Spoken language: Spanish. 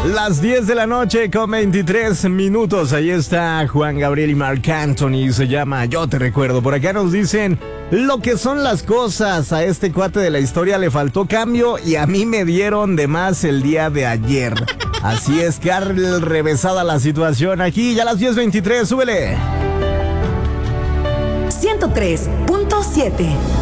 Las 10 de la noche con 23 minutos. Ahí está Juan Gabriel y Marc Anthony. Se llama Yo Te Recuerdo. Por acá nos dicen lo que son las cosas. A este cuate de la historia le faltó cambio y a mí me dieron de más el día de ayer. Así es, Carl, revesada la situación. Aquí ya a las 10:23, súbele. 103.7